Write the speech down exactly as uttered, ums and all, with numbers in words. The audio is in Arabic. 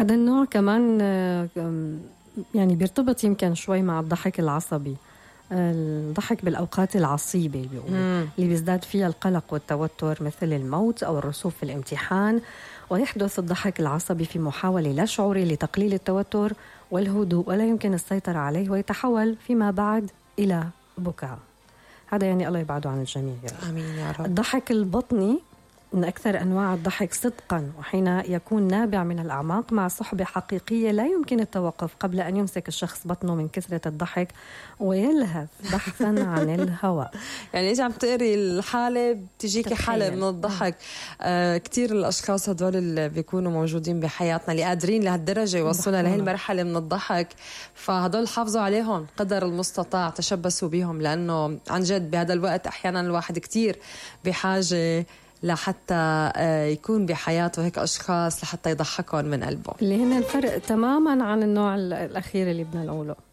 هذا النوع كمان يعني بيرتبط يمكن شوي مع الضحك العصبي، الضحك بالأوقات العصيبة بيقولوا، اللي بيزداد فيها القلق والتوتر مثل الموت أو الرسوب في الامتحان. ويحدث الضحك العصبي في محاولة لا شعورية لتقليل التوتر والهدوء، ولا يمكن السيطرة عليه، ويتحول فيما بعد إلى بكاء. هذا يعني الله يبعده عن الجميع يا رب. آمين يا رب. الضحك البطني من أكثر أنواع الضحك صدقاً، وحين يكون نابع من الأعماق مع صحبة حقيقية لا يمكن التوقف قبل أن يمسك الشخص بطنه من كثرة الضحك ويلهث بحثاً عن الهواء. يعني إيش عم تقري الحالة بتجيكي حالة من الضحك. آه كتير الأشخاص هدول اللي بيكونوا موجودين بحياتنا اللي قادرين لهالدرجة يوصلنا لهي المرحلة من الضحك، فهدول حافظوا عليهم قدر المستطاع، تشبثوا بيهم، لأنه عن جد بهذا الوقت أحياناً الواحد كتير بحاجة لحتى يكون بحياته هيك أشخاص لحتى يضحكهم من قلبه، اللي هن الفرق تماماً عن النوع الأخير اللي بدنا نقوله.